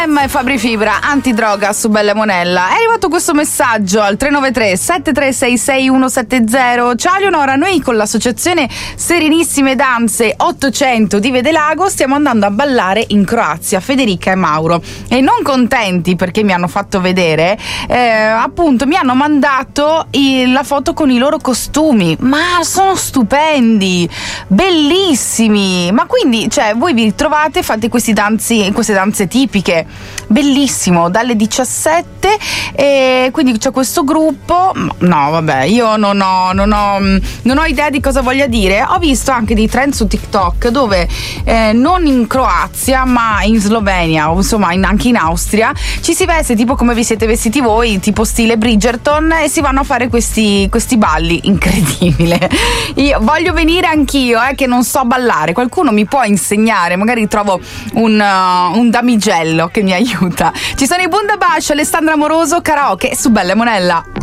Emma e Fabri Fibra, antidroga su Bella Monella. È arrivato questo messaggio al 393 7366 170. Ciao Leonora, noi con l'associazione Serenissime Danze 800 di Vedelago stiamo andando a ballare in Croazia, Federica e Mauro. E non contenti perché mi hanno fatto vedere, appunto mi hanno mandato la foto con i loro costumi. Ma sono stupendi, bellissimi. Ma quindi, cioè, voi vi ritrovate, fate queste danze tipiche. Bellissimo, dalle 17, e quindi c'è questo gruppo. No, vabbè, io non ho idea di cosa voglia dire. Ho visto anche dei trend su TikTok dove non in Croazia ma in Slovenia, o insomma anche in Austria, ci si veste tipo come vi siete vestiti voi, tipo stile Bridgerton, e si vanno a fare questi balli. Incredibile. Io voglio venire anch'io, che non so ballare. Qualcuno mi può insegnare? Magari trovo un damigello che mi aiuta. Ci sono i Bundabash, Alessandra Amoroso, karaoke su Bella Monella.